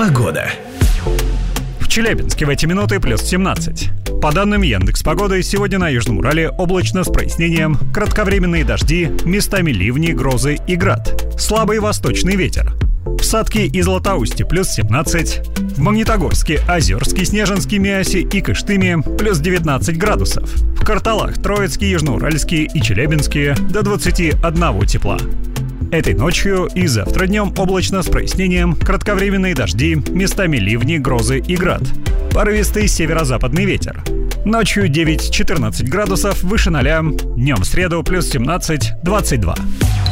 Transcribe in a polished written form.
Погода. В Челябинске в эти минуты плюс 17. По данным Яндекс.Погоды, сегодня на Южном Урале облачно с прояснением, кратковременные дожди, местами ливни, грозы и град. Слабый восточный ветер. В Сатке и Златоусте плюс 17. В Магнитогорске, Озерске, Снежинске, Миасе и Кыштыме плюс 19 градусов. В Карталах, Троицке, Южноуральске и Челябинске до 21 тепла. Этой ночью и завтра днем облачно с прояснением, кратковременные дожди, местами ливни, грозы и град. Порывистый северо-западный ветер. Ночью 9-14 градусов выше 0, днем в среду плюс 17-22.